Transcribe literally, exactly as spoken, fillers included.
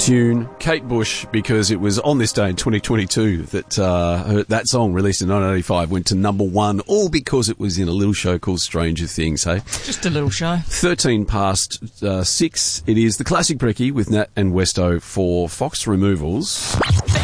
tune, Kate Bush, because it was on this day in twenty twenty-two that uh, her, that song, released in nineteen eighty-five, went to number one, all because it was in a little show called Stranger Things, hey? Just a little show. thirteen past uh, six, it is the Classic Brekkie with Nat and Westo for Fox Removals.